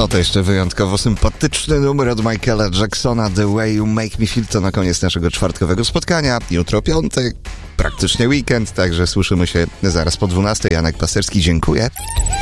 No to jeszcze wyjątkowo sympatyczny numer od Michaela Jacksona, The Way You Make Me Feel, to na koniec naszego czwartkowego spotkania. Jutro piątek, praktycznie weekend, także słyszymy się zaraz po 12. Janek Pasterski, dziękuję.